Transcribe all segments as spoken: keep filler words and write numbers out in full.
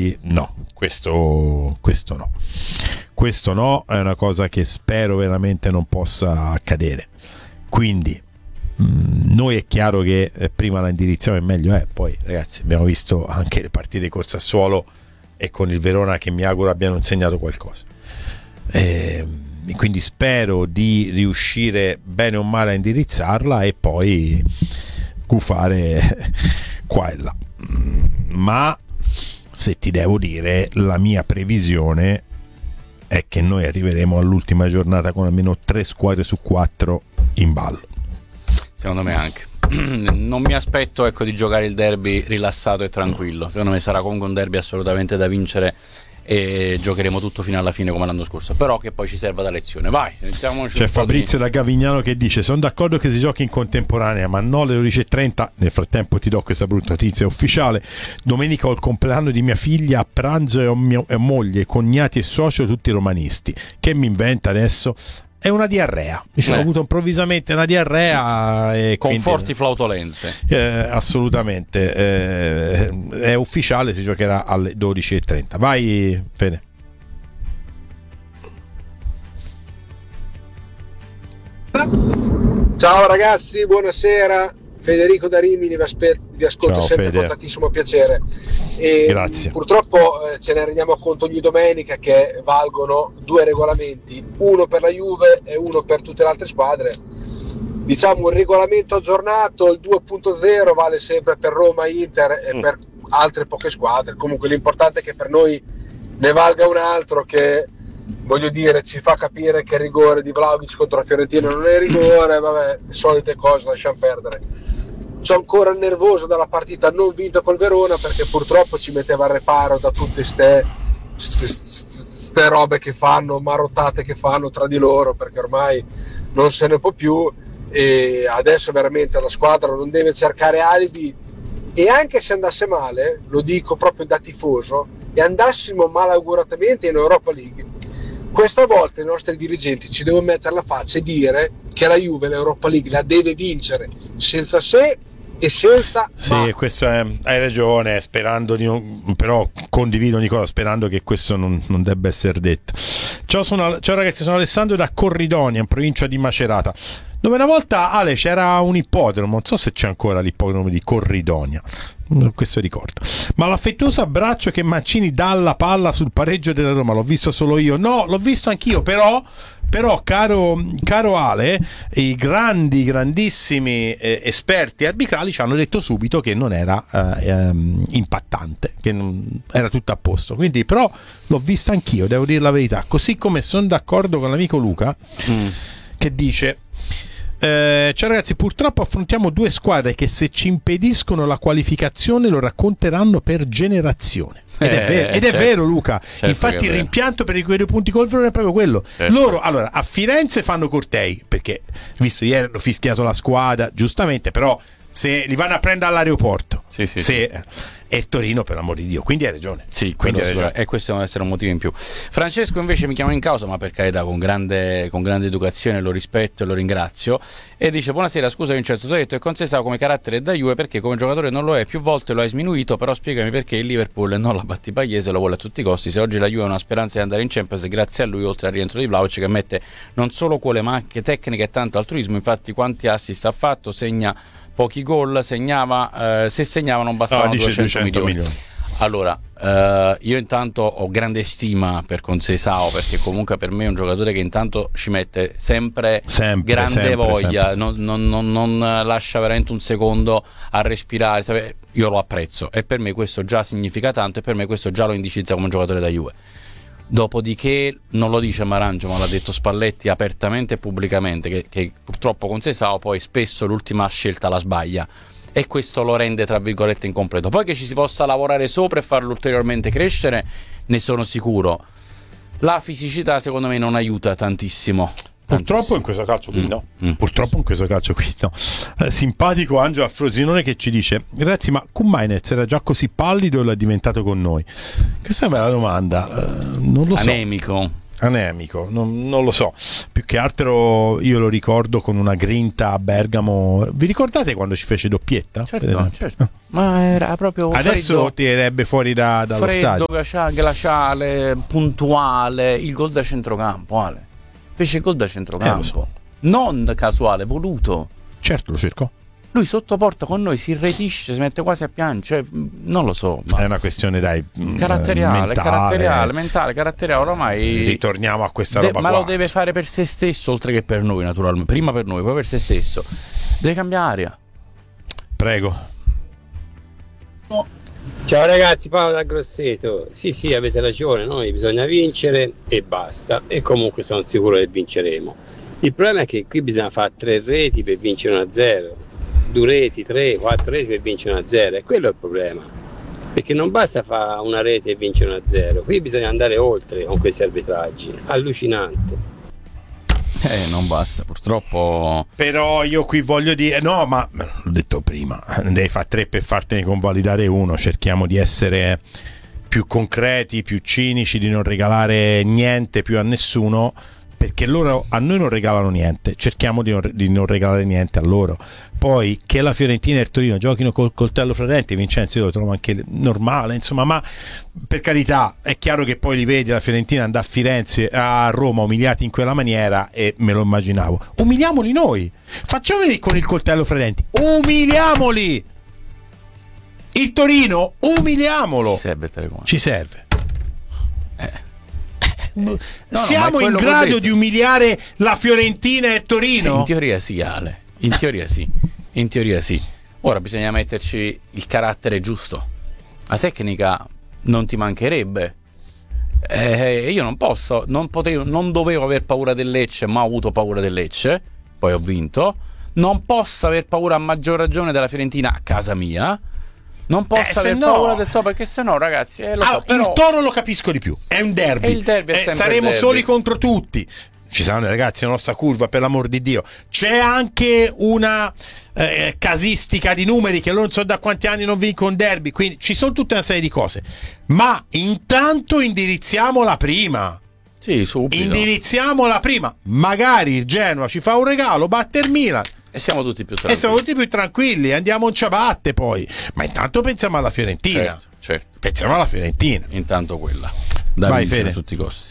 quindi no, questo, questo no. Questo no, è una cosa che spero veramente non possa accadere. Quindi mh, noi è chiaro che eh, prima la indirizziamo e meglio è, poi ragazzi abbiamo visto anche le partite col Sassuolo e con il Verona che mi auguro abbiano insegnato qualcosa. E, e quindi spero di riuscire bene o male a indirizzarla e poi gufare qua e là. Ma se ti devo dire, la mia previsione è che noi arriveremo all'ultima giornata con almeno tre squadre su quattro in ballo. Secondo me anche. Non mi aspetto, ecco, di giocare il derby rilassato e tranquillo. Secondo me sarà comunque un derby assolutamente da vincere e giocheremo tutto fino alla fine come l'anno scorso, però che poi ci serva da lezione. Vai, iniziamoci. C'è Fabrizio di... da Gavignano che dice: sono d'accordo che si giochi in contemporanea, ma no alle dodici e trenta. Nel frattempo ti do questa brutta notizia ufficiale: domenica ho il compleanno di mia figlia, a pranzo e ho mia e moglie, cognati e socio tutti romanisti. Che mi inventa adesso? È una diarrea, mi ho avuto improvvisamente una diarrea e con quindi, forti flautolenze. eh, assolutamente, eh, è ufficiale, si giocherà alle dodici e trenta. Vai Fede. Ciao ragazzi, buonasera. Federico da Rimini vi, aspe- vi ascolto. Ciao, sempre Fede. Con tantissimo piacere. E grazie. Purtroppo eh, ce ne rendiamo conto ogni domenica che valgono due regolamenti, uno per la Juve e uno per tutte le altre squadre. Diciamo un regolamento aggiornato, il due punto zero vale sempre per Roma, Inter e mm. per altre poche squadre. Comunque l'importante è che per noi ne valga un altro che, voglio dire, ci fa capire che il rigore di Vlahovic contro la Fiorentina non è rigore, vabbè, solite cose, lasciamo perdere. C'ho ancora il nervoso dalla partita non vinta col Verona, perché purtroppo ci metteva al reparo da tutte ste, ste, ste robe che fanno, marottate che fanno tra di loro, perché ormai non se ne può più e adesso veramente la squadra non deve cercare alibi. E anche se andasse male, lo dico proprio da tifoso, e andassimo malauguratamente in Europa League, questa volta i nostri dirigenti ci devono mettere la faccia e dire che la Juve l'Europa League la deve vincere senza se e senza sì, ma. questo è, hai ragione, sperando di non, però condivido Nicola, sperando che questo non, non debba essere detto. Ciao, sono, ciao ragazzi, sono Alessandro da Corridonia, in provincia di Macerata, dove una volta, Ale, c'era un ippodromo, non so se c'è ancora l'ippodromo di Corridonia, questo ricordo, ma l'affettuoso abbraccio che Mancini dà alla palla sul pareggio della Roma l'ho visto solo io? No, l'ho visto anch'io, però però caro, caro Ale, i grandi grandissimi eh, esperti arbitrali ci hanno detto subito che non era eh, ehm, impattante, che non, era tutto a posto, quindi però l'ho vista anch'io, devo dire la verità, così come sono d'accordo con l'amico Luca mm. che dice Eh, ciao ragazzi, purtroppo affrontiamo due squadre che se ci impediscono la qualificazione lo racconteranno per generazione. Ed è, vero, ed è certo, vero Luca, certo, infatti il rimpianto per i quei due punti col Verona è proprio quello. Certo. Loro allora a Firenze fanno cortei, perché visto ieri hanno fischiato la squadra, giustamente, però se li vanno a prendere all'aeroporto, sì, sì, se, sì. E Torino, per l'amor di Dio, quindi hai ragione. Sì, quindi hai ragione. E questo deve essere un motivo in più. Francesco invece mi chiama in causa, ma per carità, con grande, con grande educazione, lo rispetto e lo ringrazio, e dice: buonasera, scusa Vincenzo, tu hai detto che Conceição come carattere è da Juve perché come giocatore non lo è, più volte lo hai sminuito, però spiegami perché il Liverpool non la Battipagliese lo vuole a tutti i costi. Se oggi la Juve ha una speranza di andare in Champions, grazie a lui, oltre al rientro di Vlahovic che mette non solo quelle ma anche tecnica e tanto altruismo. Infatti quanti assist ha fatto, segna pochi gol, segnava, eh, se segnava non bastavano no, duecento milioni. milioni. Allora, eh, io intanto ho grande stima per Conceição, perché comunque per me è un giocatore che intanto ci mette sempre, sempre grande sempre, voglia, sempre. Non, non, non, non lascia veramente un secondo a respirare. Io lo apprezzo e per me questo già significa tanto, e per me questo già lo indicizza come un giocatore da Juve. Dopodiché non lo dice Marangio, ma l'ha detto Spalletti apertamente e pubblicamente, che, che purtroppo Conceição poi spesso l'ultima scelta la sbaglia, e questo lo rende tra virgolette incompleto. Poi che ci si possa lavorare sopra e farlo ulteriormente crescere, ne sono sicuro. La fisicità secondo me non aiuta tantissimo. Purtroppo in questo calcio qui no. Mm, mm. Purtroppo in questo calcio qui no. Eh, simpatico Angelo Frosinone che ci dice: ragazzi, ma Kumainez era già così pallido o l'è diventato con noi? Questa è una bella domanda. Eh, non lo so. Anemico. anemico, non, non lo so, più che altro io lo ricordo con una grinta a Bergamo. Vi ricordate quando ci fece doppietta? Certo, certo. Ma era proprio adesso freddo, tirerebbe fuori da, dallo freddo, stadio, glaciale, puntuale, il gol da centrocampo, Ale. Fece il gol da centrocampo, eh, so. non casuale, voluto. Certo, lo cercò. Lui sotto porta con noi si irretisce, si mette quasi a piangere, cioè, non lo so, ma È una questione, dai, caratteriale, mentale. caratteriale, mentale, caratteriale, ormai ritorniamo a questa de- roba ma qua. lo deve fare per se stesso oltre che per noi, naturalmente. Prima per noi, poi per se stesso. Deve cambiare aria. Prego. Ciao ragazzi, Paolo da Grosseto. Sì, sì, avete ragione, noi bisogna vincere e basta. E comunque sono sicuro che vinceremo. Il problema è che qui bisogna fare tre reti per vincere uno a zero. Due reti, tre, quattro reti per vincere uno a zero. E quello è il problema. Perché non basta fare una rete e vincere uno a zero. Qui bisogna andare oltre con questi arbitraggi. Allucinante. Eh, non basta, purtroppo. Però io qui voglio dire, no, ma l'ho detto prima, devi fare tre per fartene convalidare uno. Cerchiamo di essere più concreti, più cinici, di non regalare niente più a nessuno, perché loro a noi non regalano niente. Cerchiamo di non, di non regalare niente a loro. Poi che la Fiorentina e il Torino giochino col coltello fra i denti, Vincenzo, io lo trovo anche normale, insomma, ma per carità è chiaro che poi li vedi la Fiorentina andare a Firenze, a Roma umiliati in quella maniera, e me lo immaginavo. Umiliamoli noi, facciamoli con il coltello fra i denti, umiliamoli. Il Torino, umiliamolo. Ci serve il telecomando. Ci serve. Eh. No, no, siamo in grado di umiliare la Fiorentina e il Torino? In teoria sì, Ale. In teoria sì. In teoria sì. Ora bisogna metterci il carattere giusto. La tecnica non ti mancherebbe. Eh, io non posso, non potevo, non dovevo aver paura del Lecce, ma ho avuto paura del Lecce. Poi ho vinto. Non posso aver paura a maggior ragione della Fiorentina a casa mia. Non posso eh, aver no. paura del Toro, perché sennò, ragazzi, eh, lo ah, so, però... il Toro lo capisco di più. È un derby. E il derby è eh, sempre saremo il derby. soli contro tutti. Ci saranno, ragazzi, la nostra curva, per l'amor di Dio. C'è anche una eh, casistica di numeri che non so da quanti anni non vincono un derby. Quindi ci sono tutta una serie di cose. Ma intanto indirizziamola prima. Sì, subito. Indirizziamola prima. Magari il Genoa ci fa un regalo, batte il Milan. E siamo tutti più tranquilli. E siamo tutti più tranquilli, andiamo in ciabatte poi. Ma intanto pensiamo alla Fiorentina. Certo, certo. Pensiamo alla Fiorentina. Intanto quella. Da Vai, vincere Fede. a tutti i costi.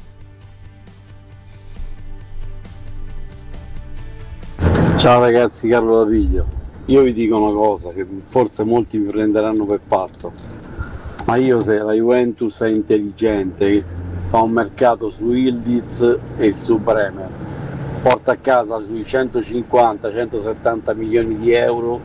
Ciao ragazzi, Carlo da Piglio. Io vi dico una cosa che forse molti mi prenderanno per pazzo, ma io, se la Juventus è intelligente, fa un mercato su Yildiz e su Bremer, porta a casa sui centocinquanta centosettanta milioni di euro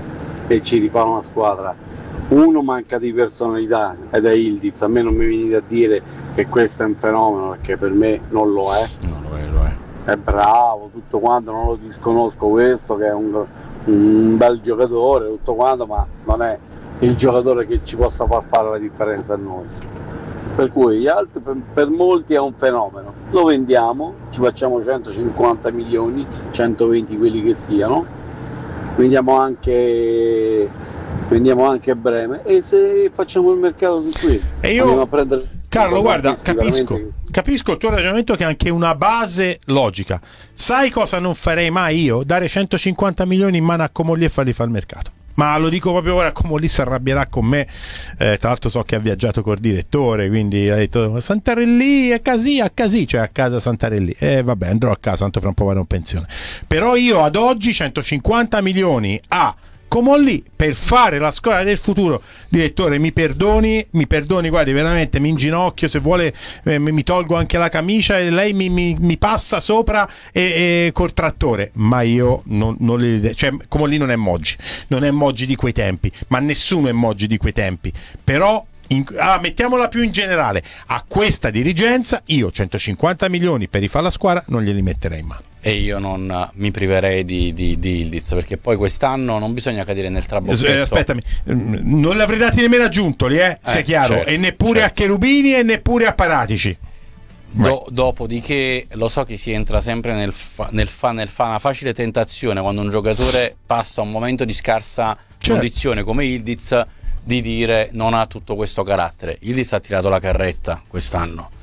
e ci rifà una squadra. Uno manca di personalità ed è Yildiz. A me non mi venite a dire che questo è un fenomeno, perché per me non lo è. No, lo è, lo è. È bravo, tutto quanto, non lo disconosco questo, che è un, un bel giocatore, tutto quanto, ma non è il giocatore che ci possa far fare la differenza a noi. Per cui gli altri, per, per molti è un fenomeno. Lo vendiamo, ci facciamo centocinquanta milioni, centoventi quelli che siano, vendiamo anche vendiamo anche Breme, e se facciamo il mercato su qui e io andiamo a prendere... Carlo, guarda, capisco, veramente... capisco il tuo ragionamento, che è anche una base logica. Sai cosa non farei mai io? Dare centocinquanta milioni in mano a Comolli e farli fare il mercato. Ma lo dico proprio ora, Comolli si arrabbierà con me. Eh, tra l'altro so che ha viaggiato col direttore, quindi ha detto Santarelli è così, a così, cioè a casa Santarelli. E eh, vabbè, andrò a casa, tanto fra un po' vado in pensione. Però io ad oggi centocinquanta milioni a Comolli per fare la squadra del futuro. Direttore, mi perdoni, mi perdoni, guardi, veramente mi inginocchio, se vuole eh, mi tolgo anche la camicia e lei mi, mi, mi passa sopra e, e col trattore. Ma io non, non le, cioè Comolli non è Moggi, non è Moggi di quei tempi, ma nessuno è Moggi di quei tempi. Però in, ah, mettiamola più in generale, a questa dirigenza io centocinquanta milioni per rifare la squadra non glieli metterei in mano. E io non mi priverei di, di, di Yildiz, perché poi quest'anno non bisogna cadere nel trabocchetto. Eh, aspettami, non l'avrei dati nemmeno a Giuntoli, eh, sia Eh, chiaro, certo, e neppure certo. a Cherubini e neppure a Paratici. Do, dopodiché lo so che si entra sempre nel fa, nel, fa, nel fa una facile tentazione quando un giocatore passa un momento di scarsa Certo. condizione come Yildiz, di dire non ha tutto questo carattere. Yildiz ha tirato la carretta quest'anno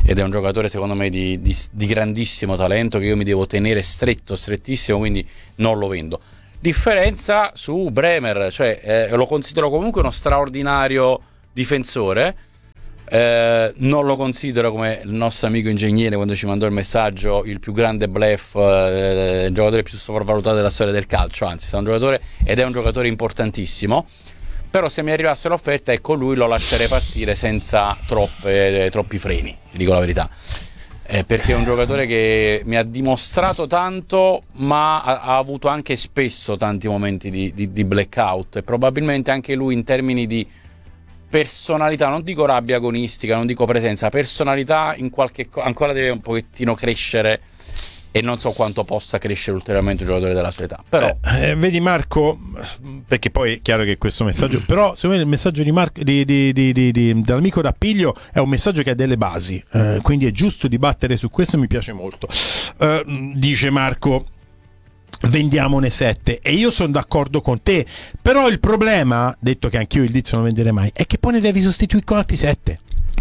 ed è un giocatore secondo me di, di, di grandissimo talento, che io mi devo tenere stretto, strettissimo, quindi non lo vendo. Differenza su Bremer, cioè eh, lo considero comunque uno straordinario difensore, eh, non lo considero, come il nostro amico ingegnere quando ci mandò il messaggio, il più grande bluff, eh, il giocatore più sopravvalutato della storia del calcio, anzi è un giocatore, ed è un giocatore importantissimo. Però se mi arrivasse l'offerta, ecco, lui lo lascerei partire senza troppe, troppi freni, dico la verità, eh, perché è un giocatore che mi ha dimostrato tanto, ma ha, ha avuto anche spesso tanti momenti di, di, di blackout, e probabilmente anche lui in termini di personalità, non dico rabbia agonistica, non dico presenza, personalità in qualche co- ancora deve un pochettino crescere, e non so quanto possa crescere ulteriormente un giocatore della sua età. Però eh, eh, vedi Marco, perché poi è chiaro che questo messaggio però secondo me il messaggio di Marco, di, di, di, di, di, dall'amico D'Appiglio è un messaggio che ha delle basi, eh, quindi è giusto dibattere su questo, mi piace molto. Eh, dice Marco, vendiamone sette, e io sono d'accordo con te, però il problema, detto che anch'io il Dizio non venderei mai, è che poi ne devi sostituire con altri sette.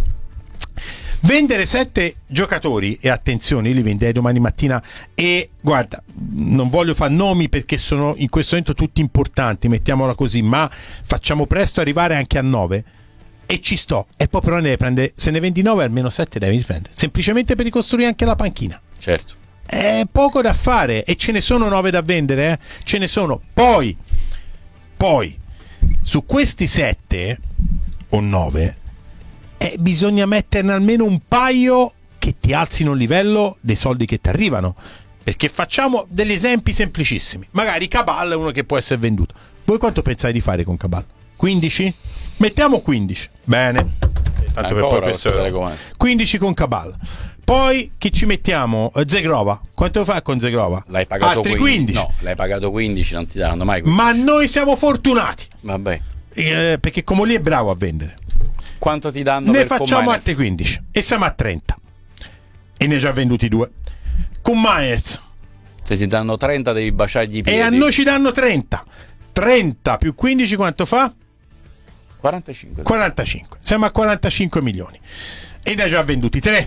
Vendere sette giocatori, e attenzione, io li venderei domani mattina, e guarda, non voglio fare nomi perché sono in questo momento tutti importanti, mettiamola così, ma facciamo presto arrivare anche a nove, e ci sto, e poi però ne devi prendere, se ne vendi nove almeno sette devi prendere, semplicemente per ricostruire anche la panchina. certo, È poco da fare, e ce ne sono nove da vendere, eh? Ce ne sono. Poi, poi su questi sette o nove eh, bisogna metterne almeno un paio che ti alzino il livello dei soldi che ti arrivano, perché facciamo degli esempi semplicissimi. Magari Cabal è uno che può essere venduto. Voi quanto pensate di fare con Cabal? quindici? Mettiamo quindici. Bene. Tanto per poi questo... quindici con Cabal. Poi chi ci mettiamo? Zegrova. Quanto fa con Zegrova? L'hai pagato altri quindici. quindici. No, l'hai pagato quindici, non ti daranno mai quindici. Ma noi siamo fortunati. Vabbè. Eh, perché come lì è bravo a vendere. Quanto ti danno Ne per facciamo Combiners? altri quindici e siamo a trenta. E ne ho già venduti due. Con Myers. Se ti danno trenta devi baciargli i piedi. E a noi ci danno trenta. trenta più quindici quanto fa? quarantacinque. quarantacinque. Siamo a quarantacinque milioni. E ne ho già venduti tre.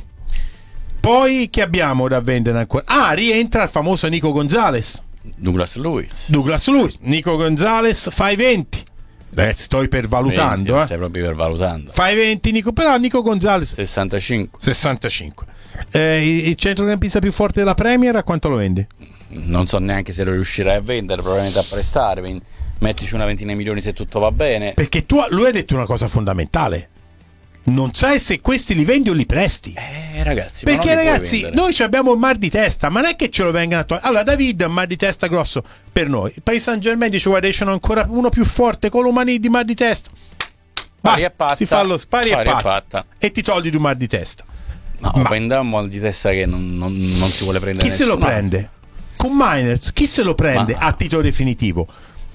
Poi che abbiamo da vendere ancora? Ah, rientra il famoso Nico Gonzalez. Douglas Lewis. Douglas Lewis. Nico Gonzalez fai venti. Ragazzi, sto ipervalutando. venti, eh. Stai proprio ipervalutando. Fai venti, Nico. Però Nico Gonzalez sessantacinque. sessantacinque. Eh, il centrocampista più forte della Premier a quanto lo vendi? Non so neanche se lo riuscirai a vendere, probabilmente a prestare. Mettici una ventina di milioni se tutto va bene. Perché tu, lui ha detto una cosa fondamentale. Non sai se questi li vendi o li presti. Eh ragazzi, Perché ma non li puoi ragazzi, vendere. noi ci abbiamo un mal di testa, ma non è che ce lo vengano a togliere. Allora David è un mal di testa grosso per noi. Il Paris Saint Germain dice guarda, c'è ancora uno più forte con l'umani di mal di testa. Pari Vai, e patta. si fa lo spari Pari e e patta. patta. E ti togli di un mal di testa. No, Ma- vendiamo un mal di testa che non, non, non si vuole prendere. Chi se lo nessun altro. prende? Con Miners, chi se lo prende Ma- a titolo definitivo?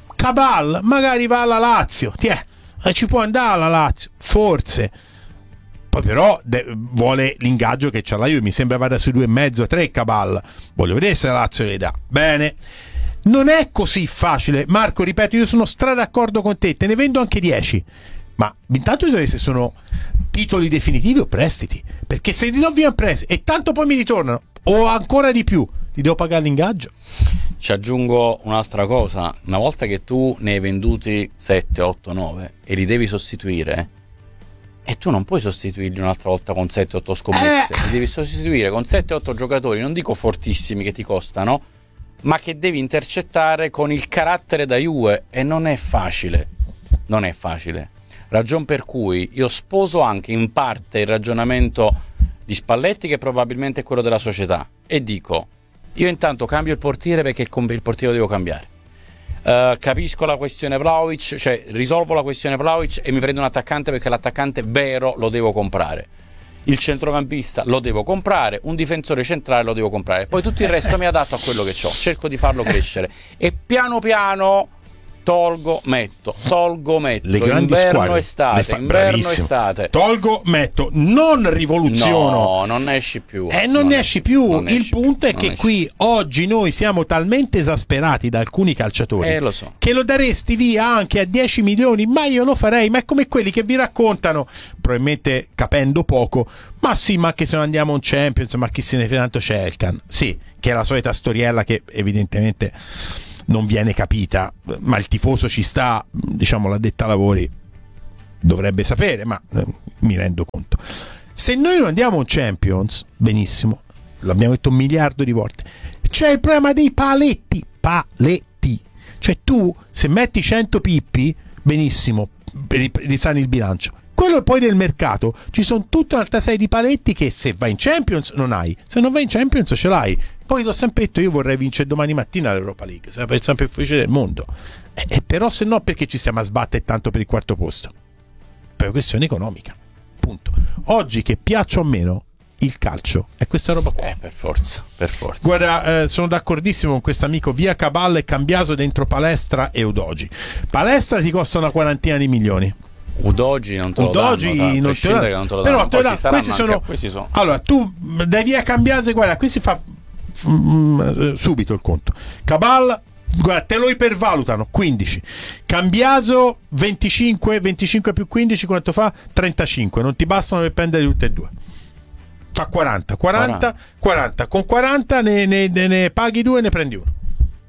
Cabal, magari va alla Lazio. Tiè, eh, ci può andare alla Lazio, forse. Poi però de- vuole l'ingaggio che c'ha la Juve, mi sembra vada sui due e mezzo, tre Cabal. Voglio vedere se la Lazio le dà. Bene. Non è così facile. Marco, ripeto, io sono stra d'accordo con te, te ne vendo anche dieci. Ma intanto bisogna vedere se sono titoli definitivi o prestiti. Perché se li do via presi e tanto poi mi ritornano, o ancora di più, ti devo pagare l'ingaggio. Ci aggiungo un'altra cosa. Una volta che tu ne hai venduti sette, otto, nove e li devi sostituire, e tu non puoi sostituirli un'altra volta con sette otto scommesse, Eh. li devi sostituire con sette otto giocatori, non dico fortissimi che ti costano, ma che devi intercettare con il carattere da Juve, e non è facile. Non è facile. Ragion per cui io sposo anche in parte il ragionamento di Spalletti, che probabilmente è quello della società, e dico: io intanto cambio il portiere perché il il portiere lo devo cambiare. Uh, capisco la questione Vlahovic, cioè risolvo la questione Vlahovic e mi prendo un attaccante perché l'attaccante vero lo devo comprare. Il centrocampista lo devo comprare, un difensore centrale lo devo comprare, poi tutto il resto mi adatto a quello che ho, cerco di farlo crescere e piano piano tolgo, metto, tolgo, metto, le grandi inverno, squadre, estate, fa- inverno, bravissimo. estate. Tolgo, metto, non rivoluziono. No, non ne esci più. E eh, non, non ne esci più. Non Il esci punto più, è non che esci qui oggi noi siamo talmente esasperati da alcuni calciatori Eh, lo so. che lo daresti via anche a dieci milioni, ma io lo farei. Ma è come quelli che vi raccontano, probabilmente capendo poco, ma sì, ma che se non andiamo a un Champions, ma chi se ne frega, tanto c'è Elkan. Sì, che è la solita storiella che evidentemente non viene capita, ma il tifoso ci sta, diciamo, l'addetta ai lavori dovrebbe sapere, ma eh, mi rendo conto. Se noi non andiamo a un Champions, benissimo, l'abbiamo detto un miliardo di volte, c'è il problema dei paletti, paletti, cioè tu se metti cento pippi, benissimo, risani il bilancio. Quello poi del mercato, ci sono tutta un'altra serie di paletti che se vai in Champions non hai, se non vai in Champions ce l'hai. Poi l'ho sempre detto, io vorrei vincere domani mattina l'Europa League, sarebbe il sempre più difficile del mondo, e, e però se no perché ci stiamo a sbattere tanto per il quarto posto? Per questione economica, punto. Oggi, che piaccia o meno, il calcio è questa roba qua. Eh, per forza, per forza. Guarda, eh, sono d'accordissimo con questo amico, via Cabal e Cambiaso dentro Palestra e Udogi. Palestra ti costa una quarantina di milioni. Udogi non te lo Udogi danno, non te lo, che non te lo però danno. te Poi la, ci saranno questi, anche- sono, questi sono allora tu dai via Cambiase, guarda, qui si fa mm, subito il conto. Cabal, guarda, te lo ipervalutano, quindici. Cambiaso venticinque, venticinque più quindici quanto fa? trentacinque, non ti bastano per prendere tutte e due. Fa quaranta, quaranta, quaranta. Con quaranta ne, ne, ne, ne paghi due e ne prendi uno.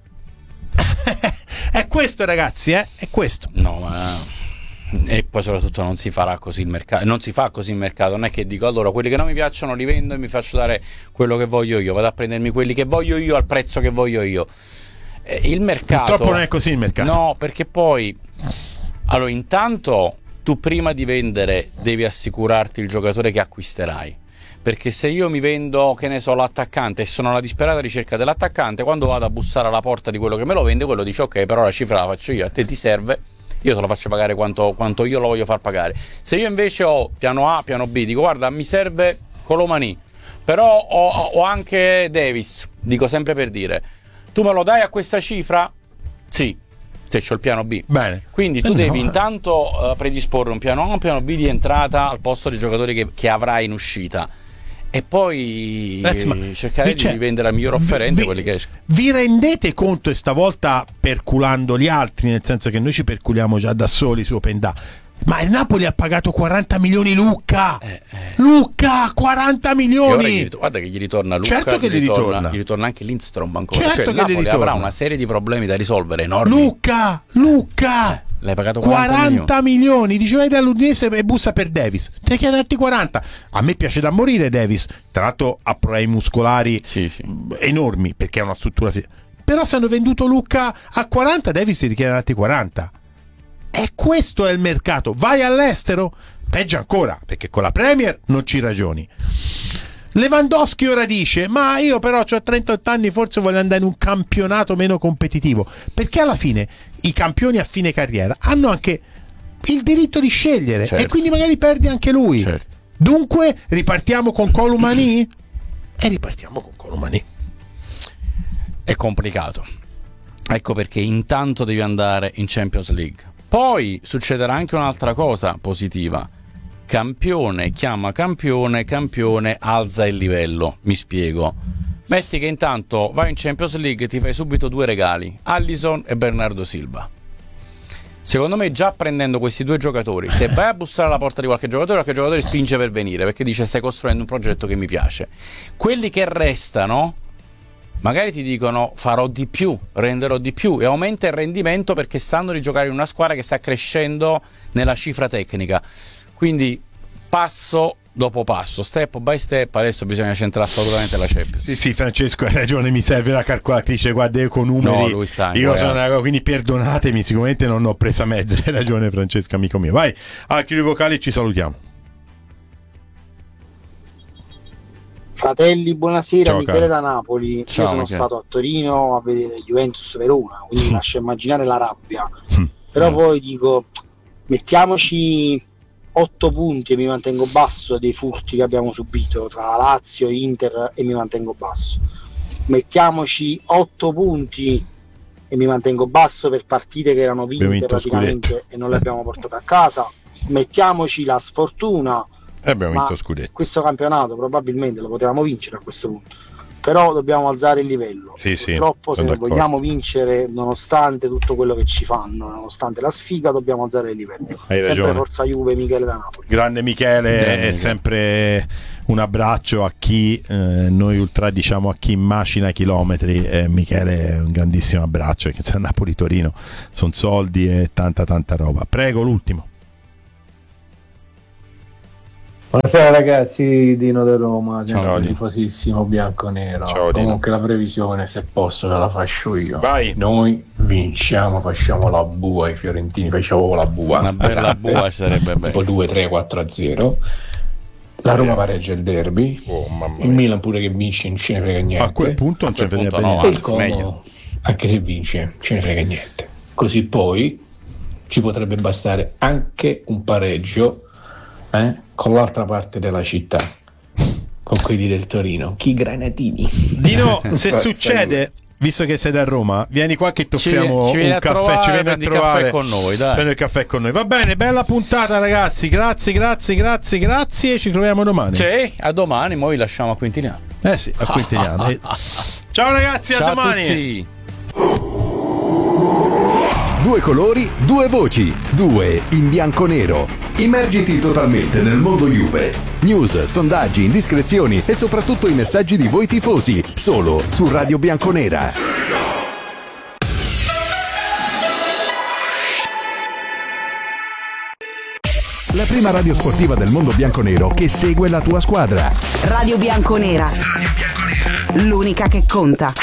È questo, ragazzi, eh? È questo. No, ma e poi soprattutto non si farà così il mercato, non si fa così il mercato, non è che dico allora quelli che non mi piacciono li vendo e mi faccio dare quello che voglio io, vado a prendermi quelli che voglio io al prezzo che voglio io. Eh, il mercato Purtroppo non è così il mercato. No, perché poi allora intanto tu prima di vendere devi assicurarti il giocatore che acquisterai. Perché se io mi vendo, che ne so, l'attaccante e sono alla disperata ricerca dell'attaccante, quando vado a bussare alla porta di quello che me lo vende, quello dice ok, però la cifra la faccio io, a te ti serve, io te lo faccio pagare quanto, quanto io lo voglio far pagare. Se io invece ho piano A, piano B, dico guarda mi serve Colomani, però ho, ho anche Davis, dico sempre per dire, tu me lo dai a questa cifra? Sì, se c'ho il piano B. Bene. Quindi tu Eh no, devi eh. intanto uh, predisporre un piano A, un piano B di entrata al posto dei giocatori che, che avrai in uscita. E poi Ragazzi, ma cercare cioè, di vendere al miglior offerente vi, quelli che escono. Vi rendete conto, e stavolta perculando gli altri, nel senso che noi ci perculiamo già da soli su Open Da, ma il Napoli ha pagato quaranta milioni Lucca Eh, eh. Lucca, quaranta E ora milioni gli rit- guarda che gli ritorna Luca, Certo che gli, gli ritorna, ritorna. gli ritorna anche Lindstrom ancora. Certo Cioè il che gli Napoli ritorna. avrà una serie di problemi da risolvere enormi. Lucca, Lucca, L'hai pagato quaranta, quaranta milioni. Dice vai dall'Udinese e bussa per Davis, te chiede darti quaranta. A me piace da morire Davis, tra l'altro ha problemi muscolari Sì, sì. enormi perché è una struttura fisica. Però se hanno venduto Lucca a quaranta, Davis ti richiede darti quaranta. E questo è il mercato. Vai all'estero, peggio ancora, perché con la Premier non ci ragioni. Lewandowski ora dice ma io però ho trentotto anni, forse voglio andare in un campionato meno competitivo, perché alla fine i campioni a fine carriera hanno anche il diritto di scegliere, certo. E quindi magari perdi anche lui, Certo. Dunque ripartiamo con Colomani e ripartiamo con Colomani. È complicato, ecco perché intanto devi andare in Champions League. Poi succederà anche un'altra cosa positiva: campione chiama campione, campione alza il livello. Mi spiego. Metti che intanto vai in Champions League e ti fai subito due regali, Alisson e Bernardo Silva. Secondo me già prendendo questi due giocatori, se vai a bussare alla porta di qualche giocatore, qualche giocatore spinge per venire, perché dice stai costruendo un progetto che mi piace. Quelli che restano magari ti dicono farò di più, renderò di più, e aumenta il rendimento perché sanno di giocare in una squadra che sta crescendo nella cifra tecnica. Quindi passo dopo passo, step by step. Adesso bisogna centrare assolutamente la Champions. Sì, sì, Francesco, hai ragione, mi serve la calcolatrice, guarda io con numeri. No, lui sa, io eh. sono una, quindi perdonatemi, sicuramente non ho presa mezza, hai ragione Francesco, amico mio. Vai, altri due vocali, ci salutiamo. Fratelli, buonasera, Ciao, Michele caro. da Napoli. Ciao, Io sono Michele. stato a Torino a vedere Juventus Verona, quindi mi lascio immaginare la rabbia. Però Mm. poi dico, mettiamoci otto punti e mi mantengo basso dei furti che abbiamo subito tra Lazio e Inter, e mi mantengo basso. Mettiamoci otto punti e mi mantengo basso per partite che erano vinte vinto praticamente scudetto. e non le abbiamo portate a casa. Mettiamoci la sfortuna, E abbiamo ma vinto scudetto. questo campionato probabilmente lo potevamo vincere a questo punto, però dobbiamo alzare il livello. Sì, sì, Purtroppo se sono d'accordo. vogliamo vincere nonostante tutto quello che ci fanno, nonostante la sfiga, dobbiamo alzare il livello. Hai Sempre ragione. forza Juve, Michele da Napoli. Grande Michele, Grande è Michele. sempre un abbraccio a chi eh, noi ultra diciamo a chi macina chilometri. eh, Michele è un grandissimo abbraccio, perché c'è Napoli-Torino, sono soldi e tanta tanta roba. Prego, l'ultimo. Buonasera ragazzi, Dino da Roma, Ciao, Dino. tifosissimo bianco-nero. Ciao, Dino. Comunque la previsione, se posso, ve la faccio io. Vai. Noi vinciamo, facciamo la bua ai fiorentini, facciamo la bua. Una bella bua ci sarebbe Tipo bene. due tre quattro a zero. La Roma pareggia il derby. Oh, mamma Il mia. Milan pure che vince non ce ne frega niente. A quel punto non A quel c'è frega punto no, niente. E il anzi, Como, meglio. anche se vince, ce ne frega niente. Così poi ci potrebbe bastare anche un pareggio eh, con l'altra parte della città, con quelli del Torino, chi granatini. Dino, se Forza succede, visto che sei da Roma, vieni qua che ti Ci- offriamo ci vieni un a caffè, trovare, ci vieni a prendi trovare caffè con noi, dai. Prendi il caffè con noi. Va bene, bella puntata ragazzi, grazie, grazie, grazie, grazie, ci troviamo domani. Sì, a domani, mo vi lasciamo a Quintiniano. Eh sì, a Quintiniano. Eh, Ciao ragazzi, Ciao a a domani. tutti. Due colori, due voci, due in bianco-nero. Immergiti totalmente nel mondo Juve. News, sondaggi, indiscrezioni e soprattutto i messaggi di voi tifosi, solo su Radio Bianconera. La prima radio sportiva del mondo bianconero che segue la tua squadra. Radio Bianconera. L'unica che conta.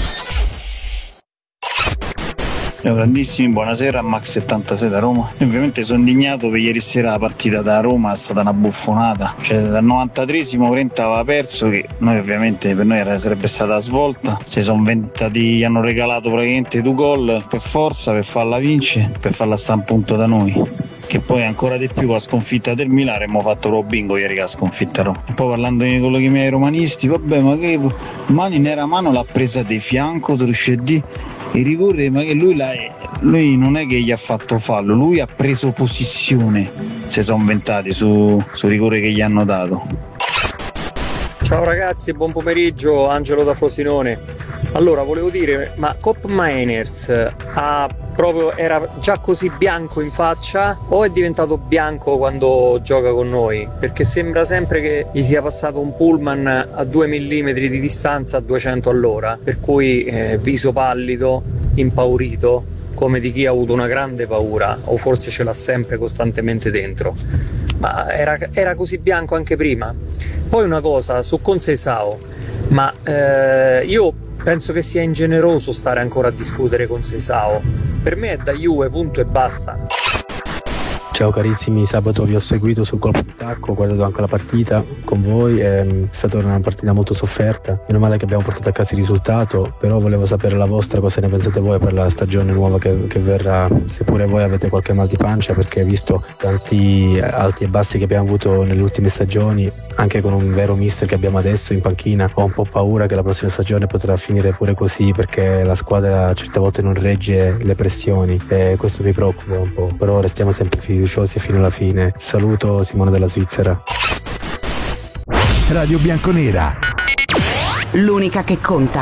Ciao grandissimi, buonasera, Max settantasei da Roma. Io ovviamente sono indignato per ieri sera la partita da Roma, è stata una buffonata. Cioè dal novantatreesimo Trenta aveva perso, che noi ovviamente per noi era, sarebbe stata la svolta. Si sono inventati, hanno regalato praticamente due gol per forza, per farla vincere, per farla stare un punto da noi. Che poi ancora di più con la sconfitta del Milan abbiamo fatto lo bingo ieri che la sconfitta Roma. E poi parlando di quello che mi hai romanisti, vabbè, ma che mani nera mano l'ha presa di fianco, tu riesci a dire il rigore, ma che lui, la, lui non è che gli ha fatto fallo, lui ha preso posizione, si sono inventati su, sul rigore che gli hanno dato. Ciao ragazzi, buon pomeriggio, Angelo da Frosinone. Allora, volevo dire, ma Kopp Mainers ha proprio, era già così bianco in faccia o è diventato bianco quando gioca con noi? Perché sembra sempre che gli sia passato un pullman a due millimetri di distanza a duecento all'ora, per cui eh, viso pallido, impaurito, come di chi ha avuto una grande paura o forse ce l'ha sempre costantemente dentro. Ma era, era così bianco anche prima. Poi una cosa su Conceição, ma eh, io penso che sia ingeneroso stare ancora a discutere con Conceição. Per me è da Juve, punto e basta. Ciao carissimi, sabato vi ho seguito sul colpo di tacco, ho guardato anche la partita con voi, è stata una partita molto sofferta, meno male che abbiamo portato a casa il risultato, però volevo sapere la vostra, cosa ne pensate voi per la stagione nuova che, che verrà, se pure voi avete qualche mal di pancia, perché visto tanti alti e bassi che abbiamo avuto nelle ultime stagioni, anche con un vero mister che abbiamo adesso in panchina, ho un po' paura che la prossima stagione potrà finire pure così, perché la squadra certe volte non regge le pressioni e questo mi preoccupa un po', però restiamo sempre fiduciosi fino alla fine. Saluto Simone della Svizzera. Radio Bianconera. L'unica che conta.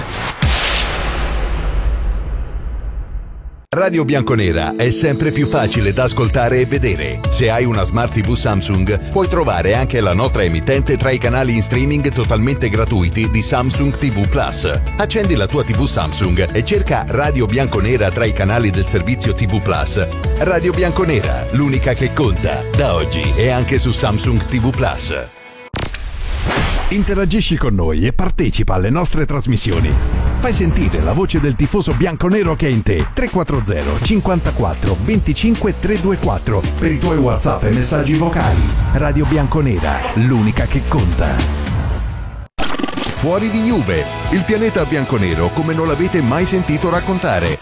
Radio Bianconera è sempre più facile da ascoltare e vedere. Se hai una Smart tivù Samsung, puoi trovare anche la nostra emittente tra i canali in streaming totalmente gratuiti di Samsung ti vu Plus. Accendi la tua tivù Samsung e cerca Radio Bianconera tra i canali del servizio ti vu Plus. Radio Bianconera, l'unica che conta, da oggi e anche su Samsung ti vu Plus. Interagisci con noi e partecipa alle nostre trasmissioni. Fai sentire la voce del tifoso bianconero che è in te. tre quattro zero cinquantaquattro venticinque trecentoventiquattro per i tuoi WhatsApp e messaggi vocali. Radio Bianconera, l'unica che conta. Fuori di Juve, il pianeta bianconero come non l'avete mai sentito raccontare.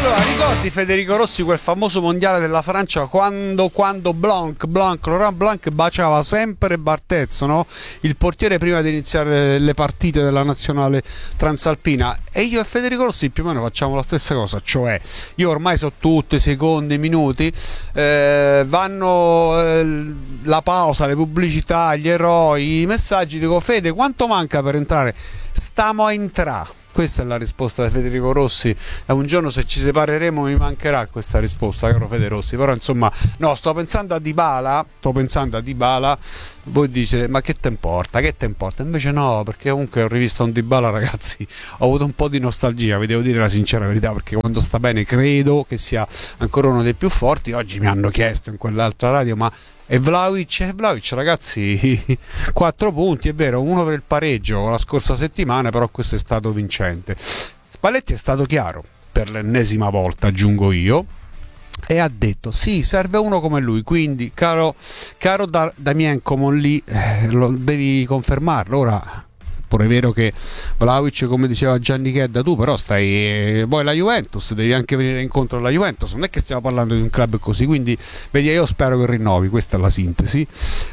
Allora, ricordi Federico Rossi quel famoso mondiale della Francia quando, quando Blanc, Blanc, Laurent Blanc baciava sempre Barthez, no? Il portiere prima di iniziare le partite della nazionale transalpina, e io e Federico Rossi più o meno facciamo la stessa cosa, cioè io ormai so tutto, i secondi, i minuti, eh, vanno eh, la pausa, le pubblicità, gli eroi, i messaggi, dico Fede quanto manca per entrare? Stiamo a entrare. Questa è la risposta di Federico Rossi, e un giorno se ci separeremo mi mancherà questa risposta, caro Fede Rossi, però insomma no, sto pensando a Dybala, sto pensando a Dybala, voi dite ma che te importa, che te importa? Invece no, perché comunque ho rivisto un Dybala, ragazzi, ho avuto un po' di nostalgia, vi devo dire la sincera verità, perché quando sta bene credo che sia ancora uno dei più forti. Oggi mi hanno chiesto in quell'altra radio ma e Vlahovic, e Vlahovic ragazzi, quattro punti, è vero, uno per il pareggio la scorsa settimana, però questo è stato vincente. Spalletti è stato chiaro per l'ennesima volta, aggiungo io, e ha detto sì, serve uno come lui, quindi caro, caro da, Damien Comolli, eh, lo devi confermarlo. Ora pure è vero che Vlahovic, come diceva Gianni Chedda, tu però stai, vuoi la Juventus, devi anche venire incontro alla Juventus, non è che stiamo parlando di un club così, quindi vedi, io spero che rinnovi, questa è la sintesi,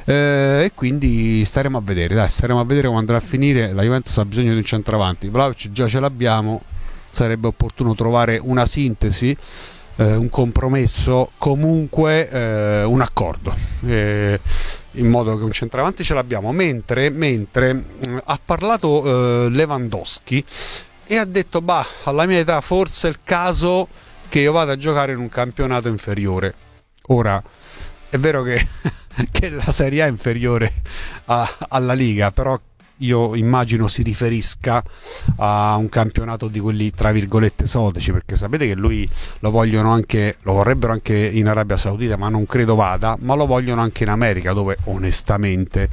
eh, e quindi staremo a vedere, dai, staremo a vedere come andrà a finire. La Juventus ha bisogno di un centravanti, Vlahovic già ce l'abbiamo, sarebbe opportuno trovare una sintesi, eh, un compromesso, comunque eh, un accordo, eh, in modo che un centravanti ce l'abbiamo. Mentre, mentre mh, ha parlato eh, Lewandowski e ha detto bah, alla mia età forse è il caso che io vada a giocare in un campionato inferiore. Ora è vero che, che la Serie A è inferiore a, alla Liga, però io immagino si riferisca a un campionato di quelli tra virgolette esotici, perché sapete che lui lo vogliono anche, lo vorrebbero anche in Arabia Saudita, ma non credo vada, ma lo vogliono anche in America, dove onestamente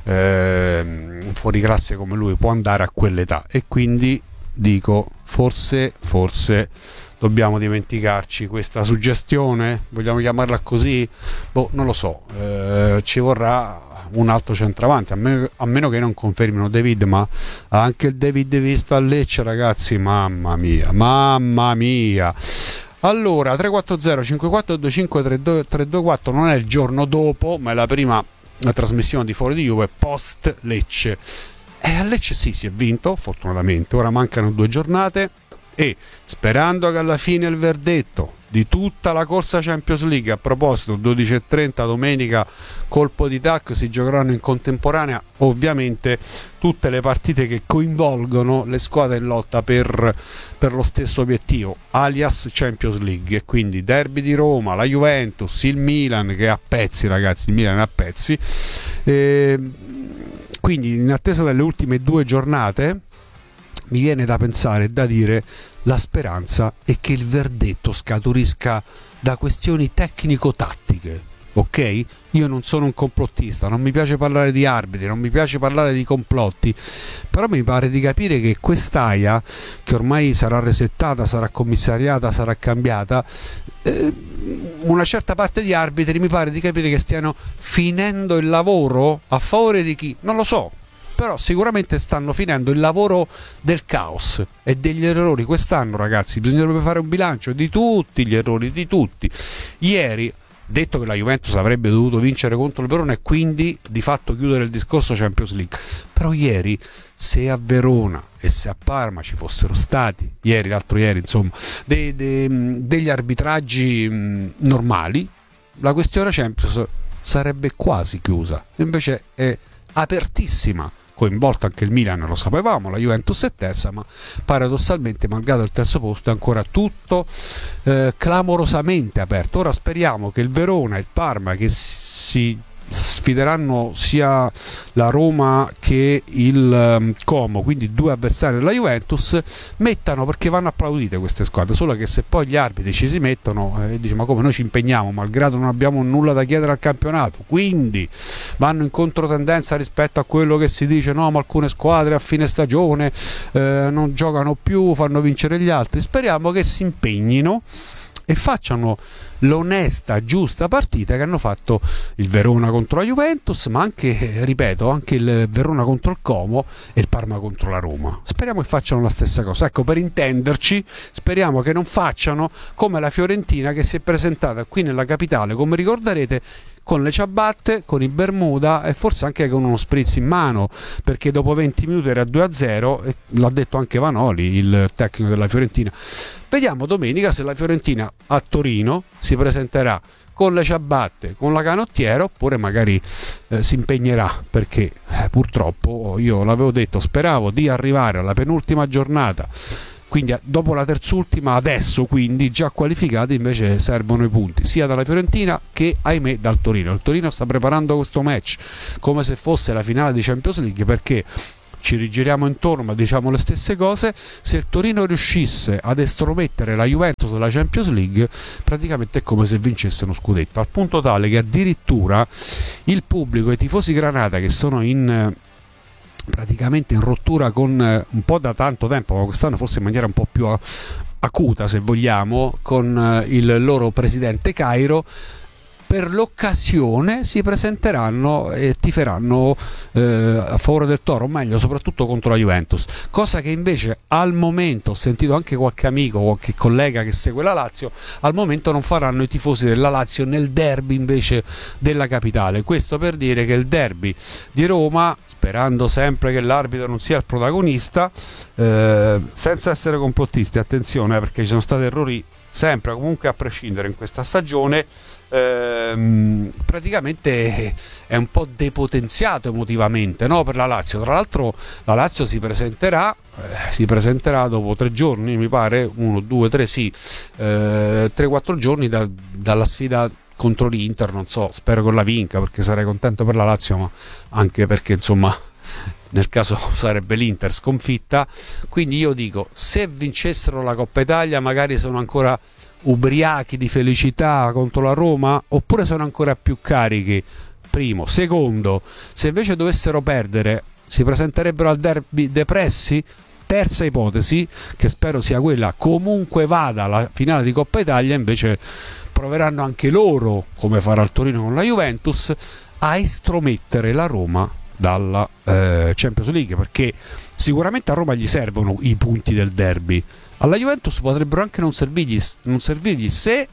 eh, un fuoriclasse come lui può andare a quell'età, e quindi dico forse forse dobbiamo dimenticarci questa suggestione, vogliamo chiamarla così, boh, non lo so, eh, ci vorrà un altro centravanti, a meno, a meno che non confermino David, ma anche il David visto a Lecce, ragazzi, mamma mia, mamma mia. Allora tre quattro zero cinque quattro due cinque tre due quattro non è il giorno dopo, ma è la prima la trasmissione di Fuori di Juve post Lecce, e a Lecce sì, si è vinto fortunatamente, ora mancano due giornate e sperando che alla fine il verdetto di tutta la corsa Champions League, a proposito dodici e trenta domenica colpo di tac, si giocheranno in contemporanea ovviamente tutte le partite che coinvolgono le squadre in lotta per, per lo stesso obiettivo, alias Champions League, e quindi derby di Roma, la Juventus, il Milan che è a pezzi, ragazzi, il Milan è a pezzi, e quindi in attesa delle ultime due giornate mi viene da pensare e da dire la speranza è che il verdetto scaturisca da questioni tecnico-tattiche, ok? Io non sono un complottista, non mi piace parlare di arbitri, non mi piace parlare di complotti, però mi pare di capire che quest'Aia, che ormai sarà resettata, sarà commissariata, sarà cambiata, eh, una certa parte di arbitri mi pare di capire che stiano finendo il lavoro a favore di chi? Non lo so, però sicuramente stanno finendo il lavoro del caos e degli errori. Quest'anno, ragazzi, bisognerebbe fare un bilancio di tutti gli errori, di tutti. Ieri, detto che la Juventus avrebbe dovuto vincere contro il Verona e quindi di fatto chiudere il discorso Champions League, però ieri se a Verona e se a Parma ci fossero stati ieri, l'altro ieri, insomma, de, de, degli arbitraggi mh, normali, la questione Champions sarebbe quasi chiusa, invece è apertissima, coinvolto anche il Milan, lo sapevamo, la Juventus è terza, ma paradossalmente malgrado il terzo posto è ancora tutto eh, clamorosamente aperto. Ora speriamo che il Verona e il Parma, che si sfideranno sia la Roma che il um, Como, quindi due avversari della Juventus, mettano, perché vanno applaudite queste squadre, solo che se poi gli arbitri ci si mettono e eh, dice ma come, noi ci impegniamo malgrado non abbiamo nulla da chiedere al campionato, quindi vanno in controtendenza rispetto a quello che si dice, no, ma alcune squadre a fine stagione eh, non giocano più, fanno vincere gli altri. Speriamo che si impegnino e facciano l'onesta, giusta partita che hanno fatto il Verona contro la Juventus, ma anche, ripeto, anche il Verona contro il Como e il Parma contro la Roma. Speriamo che facciano la stessa cosa. Ecco, per intenderci, speriamo che non facciano come la Fiorentina, che si è presentata qui nella capitale, come ricorderete, con le ciabatte, con i Bermuda e forse anche con uno spritz in mano, perché dopo venti minuti era due a zero, e l'ha detto anche Vanoli, il tecnico della Fiorentina. Vediamo domenica se la Fiorentina a Torino si presenterà con le ciabatte, con la canottiera, oppure magari eh, si impegnerà, perché eh, purtroppo io l'avevo detto, speravo di arrivare alla penultima giornata, quindi dopo la terzultima, adesso quindi già qualificati, invece servono i punti sia dalla Fiorentina che, ahimè, dal Torino. Il Torino sta preparando questo match come se fosse la finale di Champions League, perché ci rigiriamo intorno ma diciamo le stesse cose. Se il Torino riuscisse ad estromettere la Juventus dalla Champions League, praticamente è come se vincesse uno scudetto, al punto tale che addirittura il pubblico e i tifosi granata, che sono in praticamente in rottura con un po' da tanto tempo, ma quest'anno forse in maniera un po' più acuta, se vogliamo, con il loro presidente Cairo, per l'occasione si presenteranno e tiferanno eh, a favore del Toro, o meglio soprattutto contro la Juventus, cosa che invece al momento, ho sentito anche qualche amico, qualche collega che segue la Lazio, al momento non faranno i tifosi della Lazio nel derby invece della capitale. Questo per dire che il derby di Roma, sperando sempre che l'arbitro non sia il protagonista, eh, senza essere complottisti, attenzione, eh, perché ci sono stati errori sempre, comunque a prescindere in questa stagione, ehm, praticamente è un po' depotenziato emotivamente, no, per la Lazio. Tra l'altro la Lazio si presenterà eh, si presenterà dopo tre giorni, mi pare, uno, due, tre, sì, eh, tre, quattro giorni da, dalla sfida contro l'Inter. Non so, spero che la vinca, perché sarei contento per la Lazio, ma anche perché insomma nel caso sarebbe l'Inter sconfitta. Quindi io dico, se vincessero la Coppa Italia magari sono ancora ubriachi di felicità contro la Roma, oppure sono ancora più carichi, primo. Secondo, se invece dovessero perdere si presenterebbero al derby depressi. Terza ipotesi, che spero sia quella, comunque vada la finale di Coppa Italia, invece proveranno anche loro, come farà il Torino con la Juventus, a estromettere la Roma dalla eh, Champions League, perché sicuramente a Roma gli servono i punti del derby, alla Juventus potrebbero anche non servirgli, non servirgli se,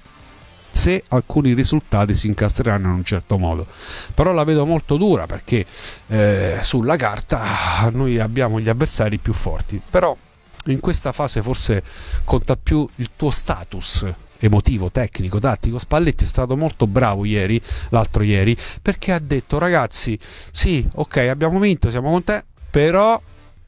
se alcuni risultati si incastreranno in un certo modo. Però la vedo molto dura, perché eh, sulla carta noi abbiamo gli avversari più forti, però in questa fase forse conta più il tuo status emotivo, tecnico, tattico. Spalletti è stato molto bravo ieri, l'altro ieri, perché ha detto: ragazzi, sì, ok, abbiamo vinto, siamo contenti, però,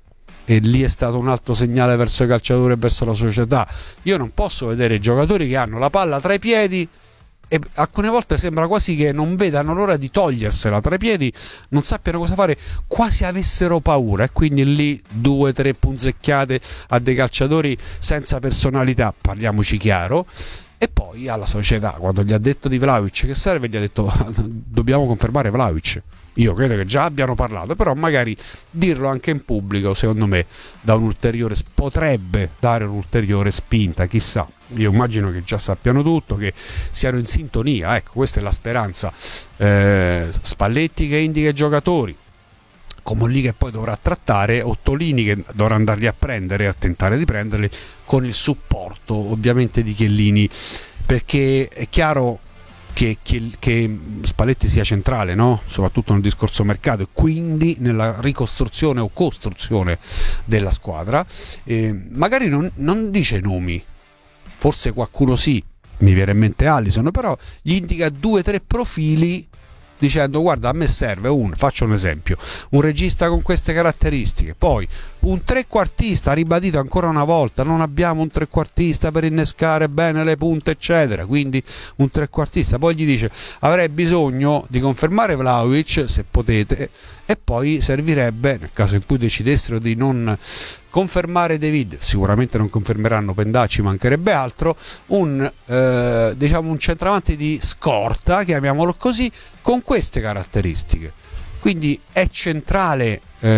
e lì è stato un altro segnale verso i calciatori e verso la società, io non posso vedere i giocatori che hanno la palla tra i piedi e alcune volte sembra quasi che non vedano l'ora di togliersela tra i piedi, non sappiano cosa fare, quasi avessero paura, e quindi lì due o tre punzecchiate a dei calciatori senza personalità, parliamoci chiaro. E poi alla società, quando gli ha detto di Vlahovic che serve, gli ha detto dobbiamo confermare Vlahovic. Io credo che già abbiano parlato, però magari dirlo anche in pubblico, secondo me, da un ulteriore, potrebbe dare un'ulteriore spinta, chissà. Io immagino che già sappiano tutto, che siano in sintonia, ecco, questa è la speranza. eh, Spalletti che indica i giocatori, Comolli che poi dovrà trattare, Ottolini che dovrà andarli a prendere, a tentare di prenderli, con il supporto ovviamente di Chiellini, perché è chiaro che, che, che Spalletti sia centrale, no? Soprattutto nel discorso mercato, e quindi nella ricostruzione o costruzione della squadra. Eh, magari non, non dice nomi, forse qualcuno sì, mi viene in mente Alisson, però gli indica due o tre profili dicendo: guarda, a me serve un, faccio un esempio, un regista con queste caratteristiche, poi un trequartista, ribadito ancora una volta, non abbiamo un trequartista per innescare bene le punte eccetera, quindi un trequartista. Poi gli dice: avrei bisogno di confermare Vlahovic se potete, e poi servirebbe, nel caso in cui decidessero di non confermare David, sicuramente non confermeranno Pendacci, mancherebbe altro, un eh, diciamo un centravanti di scorta, chiamiamolo così, con queste caratteristiche. Quindi è centrale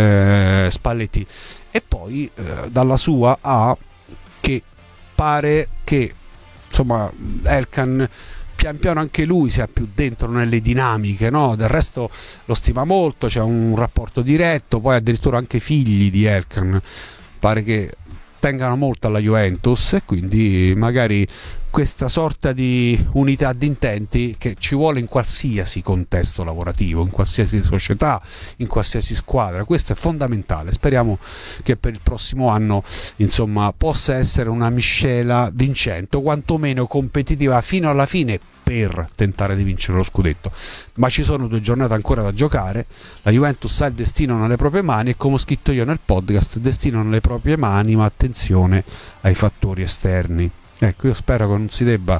eh, Spalletti. E poi eh, dalla sua A, che pare che insomma Elkan pian piano anche lui sia più dentro nelle dinamiche, no? Del resto lo stima molto, c'è un rapporto diretto, poi addirittura anche figli di Elkan pare che tengano molto alla Juventus, e quindi magari questa sorta di unità di intenti che ci vuole in qualsiasi contesto lavorativo, in qualsiasi società, in qualsiasi squadra, questo è fondamentale. Speriamo che per il prossimo anno insomma possa essere una miscela vincente o quantomeno competitiva fino alla fine per tentare di vincere lo scudetto, ma ci sono due giornate ancora da giocare. La Juventus ha il destino nelle proprie mani e, come ho scritto io nel podcast, destino nelle proprie mani, ma attenzione ai fattori esterni. Ecco, io spero che non si debba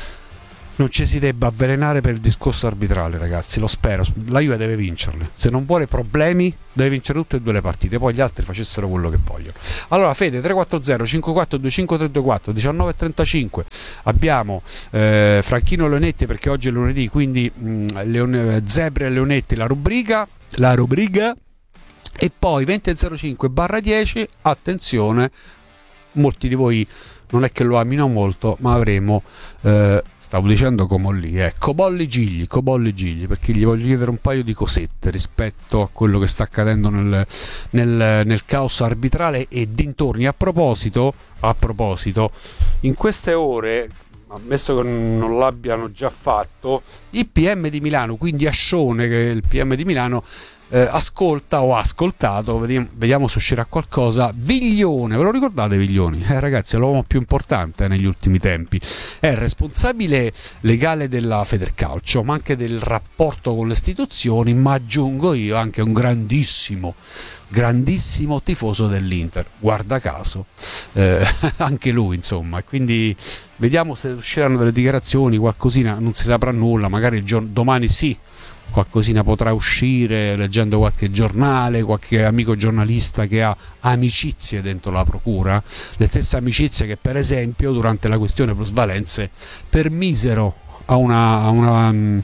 non ci si debba avvelenare per il discorso arbitrale, ragazzi, lo spero. La Juve deve vincerle, se non vuole problemi deve vincere tutte e due le partite, poi gli altri facessero quello che vogliono. Allora Fede, tre quattro zero cinque quattro due cinque tre due quattro, diciannove e trentacinque abbiamo eh, Franchino Leonetti, perché oggi è lunedì, quindi mh, Leone, Zebre e Leonetti la rubrica la rubrica e poi venti e zero cinque barra dieci, attenzione, molti di voi non è che lo amino molto, ma avremo eh, stavo dicendo Comolli, eh, Cobolli Gigli, Cobolli Gigli, perché gli voglio chiedere un paio di cosette rispetto a quello che sta accadendo nel, nel, nel caos arbitrale e dintorni. A proposito, a proposito, in queste ore, ammesso che non l'abbiano già fatto, il P M di Milano, quindi Ascione, che è il P M di Milano, eh, ascolta o ha ascoltato, vediamo, vediamo se uscirà qualcosa. Viglione, ve lo ricordate Viglioni? Eh, ragazzi, è l'uomo più importante negli ultimi tempi, è il responsabile legale della Federcalcio, ma anche del rapporto con le istituzioni, ma aggiungo io anche un grandissimo grandissimo tifoso dell'Inter, guarda caso, eh, anche lui insomma, quindi vediamo se usciranno delle dichiarazioni, qualcosina, non si saprà nulla, magari il giorno, domani sì, qualcosina potrà uscire leggendo qualche giornale, qualche amico giornalista che ha amicizie dentro la procura, le stesse amicizie che per esempio durante la questione plusvalenze permisero a una, a una,